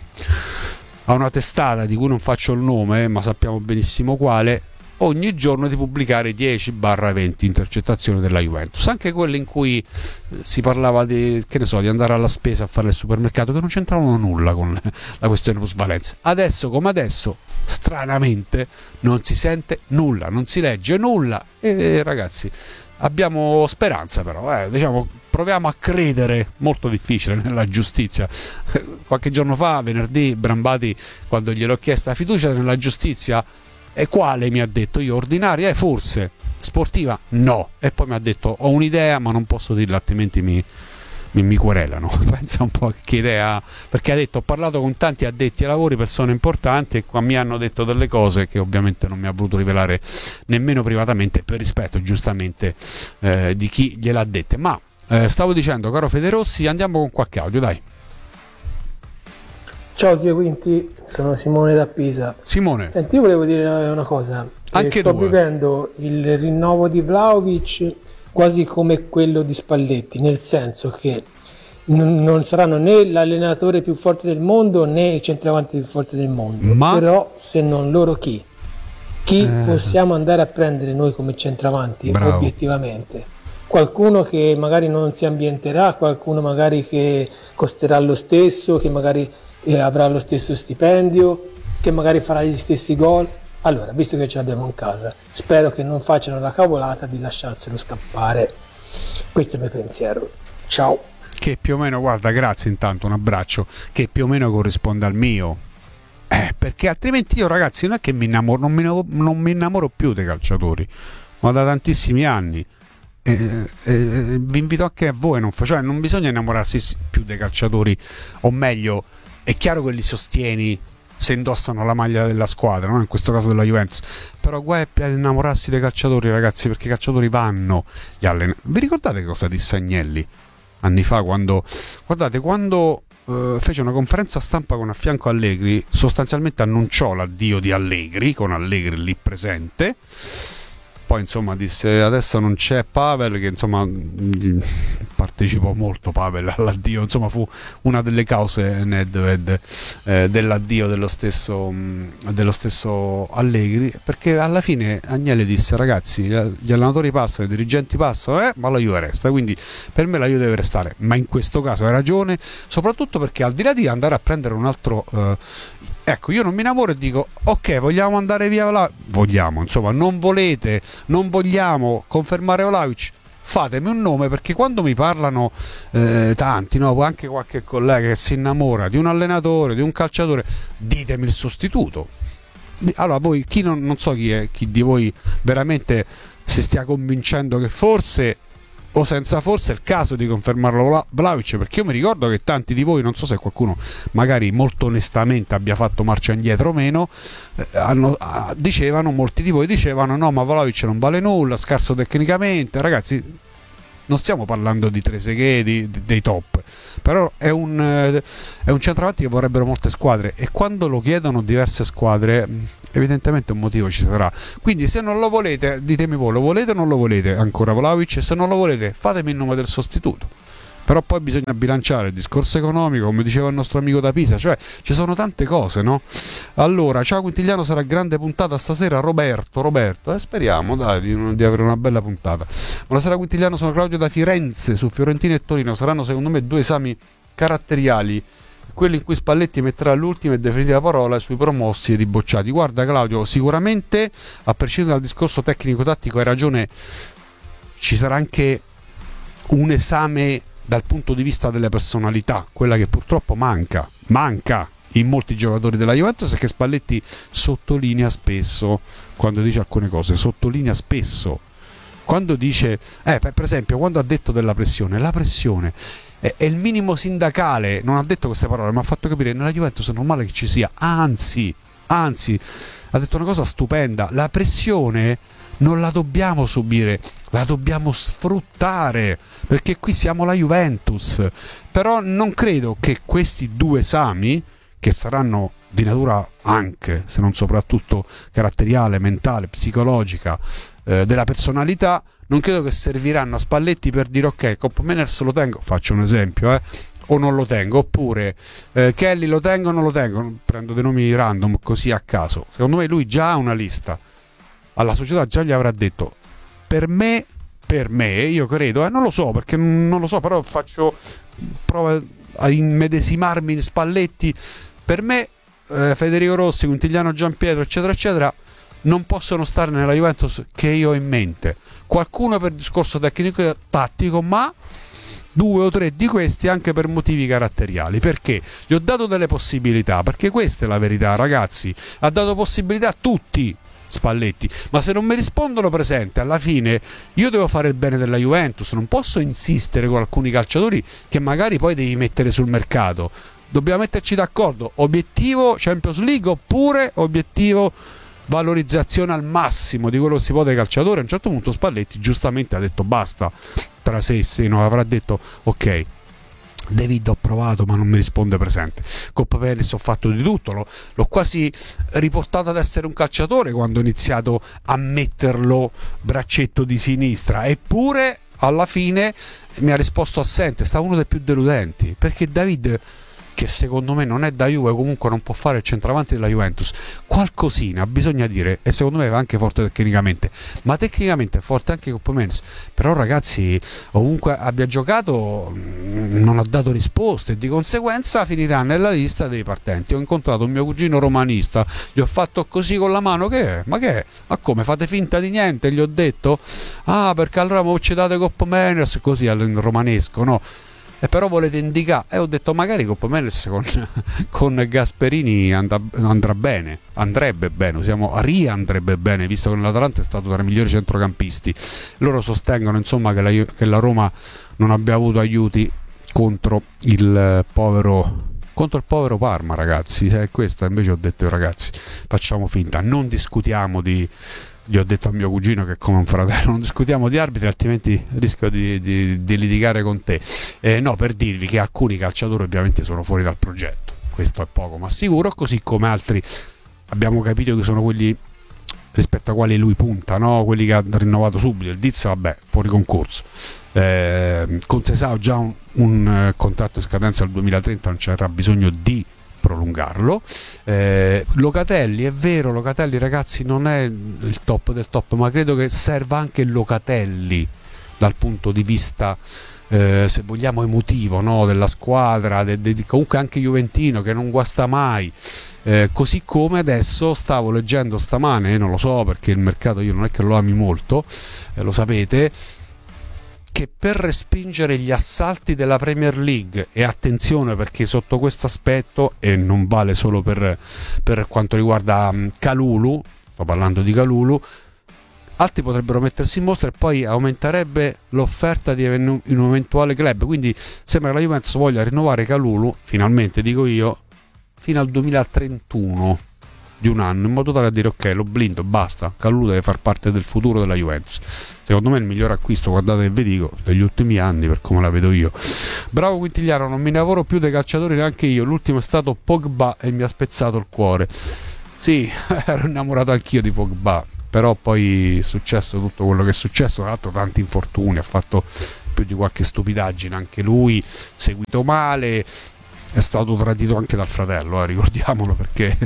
a una testata di cui non faccio il nome, ma sappiamo benissimo quale, ogni giorno di pubblicare dieci venti intercettazioni della Juventus, anche quelle in cui si parlava di, che ne so, di andare alla spesa a fare il supermercato, che non c'entravano nulla con la questione plusvalenza. Adesso come adesso, stranamente, non si sente nulla, non si legge nulla, e ragazzi abbiamo speranza, però eh, diciamo, proviamo a credere, molto difficile, nella giustizia. Qualche giorno fa, venerdì, Brambati, quando gliel'ho chiesta fiducia nella giustizia, e quale mi ha detto? Io ordinaria, eh, forse sportiva, no, e poi mi ha detto ho un'idea ma non posso dirla altrimenti mi, mi, mi querelano. Pensa un po' che idea, perché ha detto ho parlato con tanti addetti ai lavori, persone importanti, e qua mi hanno detto delle cose che ovviamente non mi ha voluto rivelare nemmeno privatamente, per rispetto giustamente eh, di chi gliel'ha dette. Ma eh, stavo dicendo, caro Federossi, andiamo con qualche audio, dai. Ciao zio Quinti, sono Simone da Pisa. Simone. Senti, io volevo dire una cosa. Anche eh, sto due. vivendo il rinnovo di Vlahovic quasi come quello di Spalletti, nel senso che non, non saranno né l'allenatore più forte del mondo né il centravanti più forte del mondo. Ma... Però se non loro chi? Chi eh... possiamo andare a prendere noi come centravanti? Bravo. Obiettivamente? Qualcuno che magari non si ambienterà, qualcuno magari che costerà lo stesso, che magari e avrà lo stesso stipendio, che magari farà gli stessi gol. Allora, visto che ce l'abbiamo in casa, spero che non facciano la cavolata di lasciarselo scappare. Questo è il mio pensiero. Ciao. Che più o meno, guarda, grazie intanto, un abbraccio, che più o meno corrisponde al mio. Eh, perché altrimenti io, ragazzi, non è che mi innamoro, non mi, non mi innamoro più dei calciatori, ma da tantissimi anni. Eh, eh, vi invito anche a voi, non, cioè, non bisogna innamorarsi più dei calciatori, o meglio, è chiaro che li sostieni se indossano la maglia della squadra, no? In questo caso della Juventus, però guai ad innamorarsi dei calciatori, ragazzi, perché i calciatori vanno gli allenatori. Vi ricordate cosa disse Agnelli anni fa, quando guardate quando eh, fece una conferenza stampa con a fianco Allegri, sostanzialmente annunciò l'addio di Allegri, con Allegri lì presente. Poi insomma disse adesso non c'è Pavel, che insomma partecipò molto Pavel all'addio, insomma fu una delle cause Nedved eh, dell'addio dello stesso, mh, dello stesso Allegri, perché alla fine Agnelli disse: ragazzi, gli allenatori passano, i dirigenti passano, eh, ma la Juve resta, quindi per me la Juve deve restare. Ma in questo caso hai ragione, soprattutto perché al di là di andare a prendere un altro eh, ecco, io non mi innamoro e dico: ok, vogliamo andare via Vlahovic, vogliamo, insomma, non volete, non vogliamo confermare Vlahovic, fatemi un nome, perché quando mi parlano eh, tanti, no, anche qualche collega che si innamora di un allenatore, di un calciatore, ditemi il sostituto. Allora voi, chi non, non so chi è, chi di voi veramente si stia convincendo che forse o senza forse è il caso di confermarlo Vlahovic, perché io mi ricordo che tanti di voi, non so se qualcuno magari molto onestamente abbia fatto marcia indietro o meno, eh, hanno, ah, dicevano, molti di voi dicevano: no, ma Vlahovic non vale nulla, scarso tecnicamente. Ragazzi, non stiamo parlando di Trezeguet, di, di, dei top, però è un, eh, è un centravanti che vorrebbero molte squadre, e quando lo chiedono diverse squadre evidentemente un motivo ci sarà. Quindi se non lo volete, ditemi voi, lo volete o non lo volete ancora Vlahovic, e se non lo volete fatemi il nome del sostituto. Però poi bisogna bilanciare il discorso economico, come diceva il nostro amico da Pisa, cioè ci sono tante cose, no? Allora, ciao Quintigliano, sarà grande puntata stasera. Roberto, Roberto, eh, speriamo dai di, di avere una bella puntata. Buonasera Quintigliano, sono Claudio da Firenze. Su Fiorentina e Torino saranno secondo me due esami caratteriali, quelli in cui Spalletti metterà l'ultima e definitiva parola sui promossi e i bocciati. Guarda Claudio, sicuramente, a prescindere dal discorso tecnico-tattico, hai ragione, ci sarà anche un esame dal punto di vista delle personalità, quella che purtroppo manca, manca in molti giocatori della Juventus, e che Spalletti sottolinea spesso quando dice alcune cose, sottolinea spesso quando dice, eh, per esempio quando ha detto della pressione, la pressione è, è il minimo sindacale, non ha detto queste parole, ma ha fatto capire nella Juventus è normale che ci sia, anzi, anzi, ha detto una cosa stupenda: la pressione non la dobbiamo subire, la dobbiamo sfruttare, perché qui siamo la Juventus. Però non credo che questi due esami, che saranno di natura anche, se non soprattutto caratteriale, mentale, psicologica, eh, della personalità, non credo che serviranno a Spalletti per dire ok, Cop Manners lo tengo, faccio un esempio, eh, o non lo tengo, oppure eh, Kelly lo tengo o non lo tengo, prendo dei nomi random così a caso. Secondo me lui già ha una lista, alla società già gli avrà detto: per me, per me, io credo, eh, non lo so, perché non lo so, però faccio prova a immedesimarmi in Spalletti. Per me eh, Federico Rossi, Quintigliano Giampietro, eccetera eccetera, non possono stare nella Juventus che io ho in mente. Qualcuno per discorso tecnico e tattico, ma due o tre di questi anche per motivi caratteriali. Perché gli ho dato delle possibilità, perché questa è la verità, ragazzi, ha dato possibilità a tutti Spalletti, ma se non mi rispondono presente, alla fine io devo fare il bene della Juventus, non posso insistere con alcuni calciatori che magari poi devi mettere sul mercato. Dobbiamo metterci d'accordo: obiettivo Champions League oppure obiettivo valorizzazione al massimo di quello che si può dai calciatori. A un certo punto Spalletti giustamente ha detto basta, tra sé e sé, no? Avrà detto ok, David ho provato ma non mi risponde presente, Coppa Penis ho fatto di tutto, l'ho, l'ho quasi riportato ad essere un calciatore quando ho iniziato a metterlo braccetto di sinistra, eppure alla fine mi ha risposto assente. È stato uno dei più deludenti, perché David, che secondo me non è da Juve, comunque non può fare il centravanti della Juventus, qualcosina bisogna dire, e secondo me va anche forte tecnicamente, ma tecnicamente è forte anche Coppa Mendes. Però ragazzi, ovunque abbia giocato non ha dato risposte e di conseguenza finirà nella lista dei partenti. Ho incontrato un mio cugino romanista, gli ho fatto così con la mano: che è? Ma che è? Ma come, fate finta di niente? Gli ho detto: ah, perché allora mo ci date Coppa Mendes, così al romanesco, no? E però volete indicare, e eh, ho detto magari Coppa Mendes con, con Gasperini andrà, andrà bene, andrebbe bene, usiamo, riandrebbe bene, visto che l'Atalanta è stato tra i migliori centrocampisti. Loro sostengono insomma che la, che la Roma non abbia avuto aiuti contro il povero contro il povero Parma, ragazzi. E eh, questo invece ho detto: ragazzi, facciamo finta, non discutiamo di, gli ho detto a mio cugino che è come un fratello, non discutiamo di arbitri, altrimenti rischio di, di, di litigare con te. Eh, no, per dirvi che alcuni calciatori ovviamente sono fuori dal progetto, questo è poco ma sicuro, così come altri abbiamo capito che sono quelli rispetto a quali lui punta, no? Quelli che ha rinnovato subito. Il Diz, vabbè, fuori concorso. Eh, con Sesao già un, un uh, contratto in scadenza al duemilatrenta, non c'era bisogno di prolungarlo. eh, Locatelli, è vero, Locatelli ragazzi non è il top del top, ma credo che serva anche Locatelli dal punto di vista eh, se vogliamo emotivo, no? Della squadra, de, de, comunque anche juventino, che non guasta mai, eh, così come adesso stavo leggendo stamane, non lo so perché il mercato io non è che lo ami molto, eh, lo sapete, che per respingere gli assalti della Premier League, e attenzione perché sotto questo aspetto, e non vale solo per, per quanto riguarda um, Kalulu, sto parlando di Kalulu, altri potrebbero mettersi in mostra e poi aumenterebbe l'offerta di un eventuale club, quindi sembra che la Juventus voglia rinnovare Kalulu, finalmente dico io, fino al duemilatrentuno, di un anno, in modo tale a dire ok, lo blindo, basta, Kalulu deve far parte del futuro della Juventus. Secondo me è il miglior acquisto, guardate che vi dico, degli ultimi anni, per come la vedo io. Bravo Quintigliano, non mi lavoro più dei calciatori neanche io, l'ultimo è stato Pogba e mi ha spezzato il cuore. Sì, ero innamorato anch'io di Pogba, però poi è successo tutto quello che è successo, tra l'altro tanti infortuni, ha fatto più di qualche stupidaggine anche lui, seguito male, è stato tradito anche dal fratello, eh, ricordiamolo, perché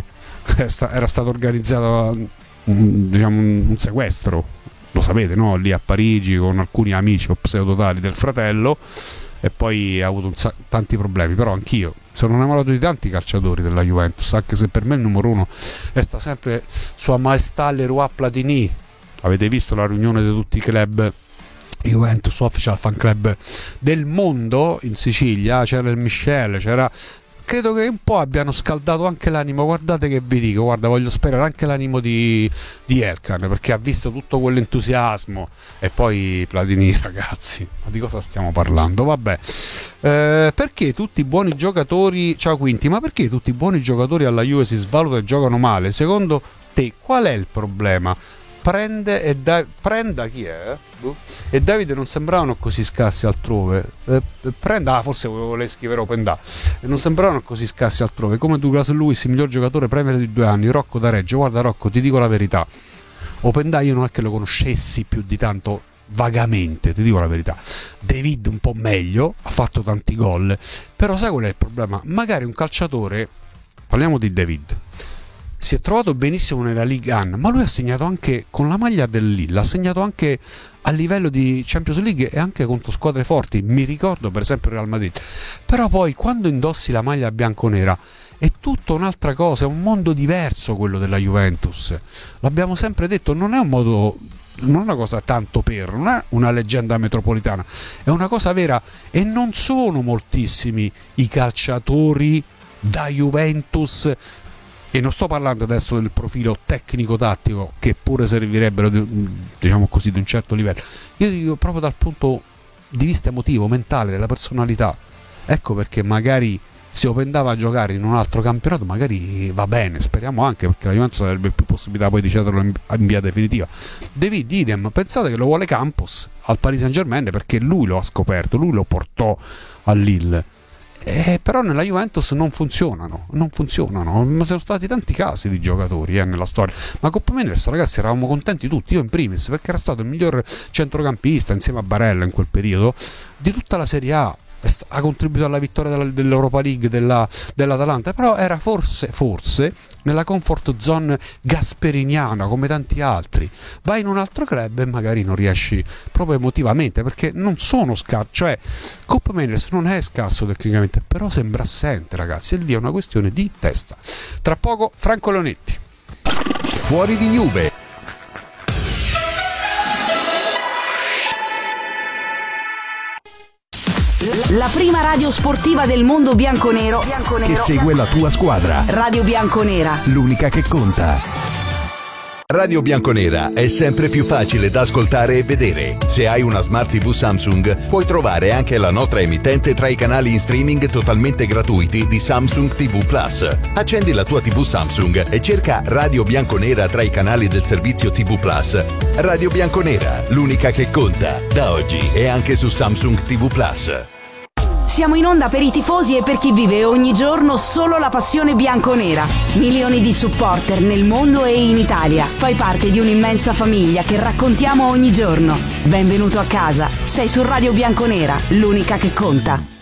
era stato organizzato un, diciamo, un sequestro, lo sapete, no? Lì a Parigi con alcuni amici o pseudotali del fratello, e poi ha avuto un sa- tanti problemi. Però anch'io sono innamorato di tanti calciatori della Juventus, anche se per me il numero uno resta sempre Sua Maestà Leroy Platini. Avete visto la riunione di tutti i club Juventus Official Fan Club del mondo in Sicilia? C'era il Michel, c'era, credo che un po' abbiano scaldato anche l'animo, guardate che vi dico, guarda, voglio sperare anche l'animo di, di Erkan, perché ha visto tutto quell'entusiasmo. E poi Platini, ragazzi, ma di cosa stiamo parlando? Vabbè, eh, perché tutti i buoni giocatori, ciao Quinti, ma perché tutti i buoni giocatori alla Juve si svalutano e giocano male? Secondo te qual è il problema? Prende e da- prenda chi è? Eh? E Davide non sembravano così scarsi altrove. Eh, prenda, ah, forse volevo scrivere Opendà. E non sembravano così scarsi altrove. Come Douglas Lewis, il miglior giocatore Premier di due anni. Rocco da Reggio. Guarda Rocco, ti dico la verità. Opendà io non è che lo conoscessi più di tanto, vagamente, ti dico la verità. David un po' meglio, ha fatto tanti gol. Però sai qual è il problema? Magari un calciatore, parliamo di David, si è trovato benissimo nella Ligue uno, ma lui ha segnato anche con la maglia del Lille, ha segnato anche a livello di Champions League e anche contro squadre forti, mi ricordo per esempio il Real Madrid. Però poi quando indossi la maglia bianconera è tutta un'altra cosa, è un mondo diverso quello della Juventus, l'abbiamo sempre detto, non è un modo, non è una cosa tanto per, non è una leggenda metropolitana, è una cosa vera, e non sono moltissimi i calciatori da Juventus. E non sto parlando adesso del profilo tecnico-tattico, che pure servirebbero, diciamo così, di un certo livello. Io dico proprio dal punto di vista emotivo, mentale, della personalità. Ecco perché magari se Opendava a giocare in un altro campionato magari va bene, speriamo anche, perché la Juventus avrebbe più possibilità poi di cederlo in, in via definitiva. David idem, pensate che lo vuole Campos al Paris Saint-Germain, perché lui lo ha scoperto, lui lo portò a Lille. Eh, però nella Juventus non funzionano, non funzionano, ma sono stati tanti casi di giocatori eh, nella storia. Ma Coppa Mendes, ragazzi, eravamo contenti tutti, io in primis, perché era stato il miglior centrocampista insieme a Barella in quel periodo di tutta la Serie A. Ha contribuito alla vittoria della, dell'Europa League della, dell'Atalanta, però era forse forse nella comfort zone gasperiniana come tanti altri. Vai in un altro club e magari non riesci proprio emotivamente, perché non sono scarso, cioè Coppa Mendes non è scarso tecnicamente, però sembra assente, ragazzi, e lì è una questione di testa. Tra poco Franco Leonetti. Fuori di Juve. La prima radio sportiva del mondo bianconero, bianconero che segue la tua squadra. Radio Bianconera, l'unica che conta. Radio Bianconera è sempre più facile da ascoltare e vedere. Se hai una Smart tivù Samsung, puoi trovare anche la nostra emittente tra i canali in streaming totalmente gratuiti di Samsung tivù Plus. Accendi la tua tivù Samsung e cerca Radio Bianconera tra i canali del servizio tivù Plus. Radio Bianconera, l'unica che conta, da oggi e anche su Samsung tivù Plus. Siamo in onda per i tifosi e per chi vive ogni giorno solo la passione bianconera. Milioni di supporter nel mondo e in Italia. Fai parte di un'immensa famiglia che raccontiamo ogni giorno. Benvenuto a casa. Sei su Radio Bianconera, l'unica che conta.